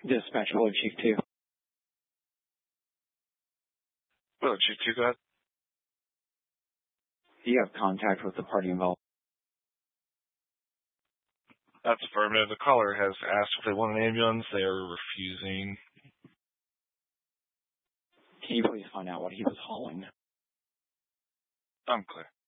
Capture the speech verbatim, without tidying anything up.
Dispatch, hello, Chief two. Hello, Chief two, go ahead. Do you have contact with the party involved? That's affirmative. The caller has asked if they want an ambulance. They are refusing. Can you please find out what he was hauling? Unclear.